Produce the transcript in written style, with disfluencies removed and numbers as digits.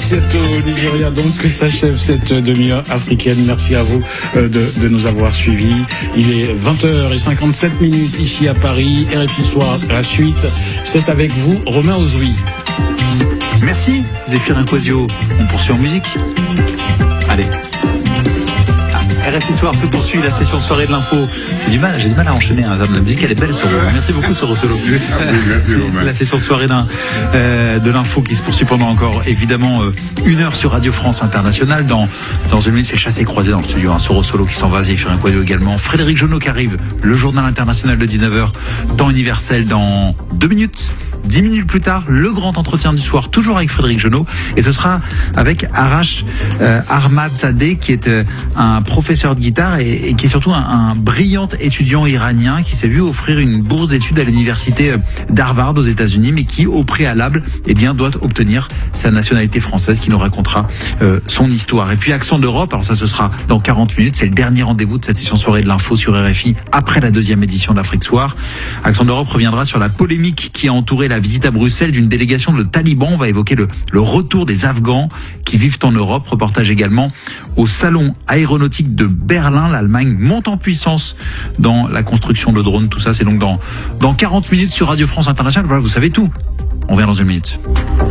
c'est au Nigeria donc que s'achève cette demi-heure africaine. Merci à vous de nous avoir suivis. Il est 20h57 ici à Paris. RFI Soir, la suite, c'est avec vous, Romain Ozoui. Merci, Zéphirin Quadio. On poursuit en musique. Allez. RFI Soir se poursuit, la session soirée de l'info. J'ai du mal à enchaîner. La musique, elle est belle, Soro. Merci beaucoup, Soro Solo. Merci, Romain. La session soirée de l'info qui se poursuit pendant encore, évidemment, 1 heure sur Radio France Internationale. Dans une minute, c'est Chassé Croisé dans le studio. Soro Solo qui s'en va, Zéphirin Quadio également. Frédéric Jonot qui arrive. Le journal international de 19h, temps universel dans 2 minutes. 10 minutes plus tard, le grand entretien du soir, toujours avec Frédéric Jonot, et ce sera avec Arash Ahmadzadeh, qui est un professeur de guitare et qui est surtout un brillant étudiant iranien qui s'est vu offrir une bourse d'études à l'université d'Harvard aux États-Unis, mais qui, au préalable, doit obtenir sa nationalité française, qui nous racontera son histoire. Et puis Accent d'Europe, alors ça, ce sera dans 40 minutes, c'est le dernier rendez-vous de cette session soirée de l'info sur RFI après la 2e édition d'Afrique Soir. Accent d'Europe reviendra sur la polémique qui a entouré la visite à Bruxelles d'une délégation de talibans. On va évoquer le retour des Afghans qui vivent en Europe. Reportage également au salon aéronautique de Berlin. L'Allemagne monte en puissance dans la construction de drones. Tout ça, c'est donc dans 40 minutes sur Radio France Internationale. Voilà, vous savez tout. On revient dans 1 minute.